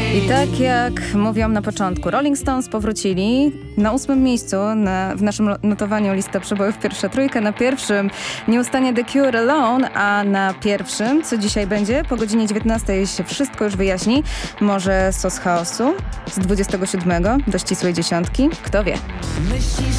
I tak jak mówiłam na początku, Rolling Stones powrócili na 8. miejscu w naszym notowaniu listy przebojów Pierwsza Trójka. Na pierwszym nieustannie The Cure Alone, a na pierwszym, co dzisiaj będzie, po godzinie 19 się wszystko już wyjaśni. Może Sos Chaosu z 27 do ścisłej 10. Kto wie?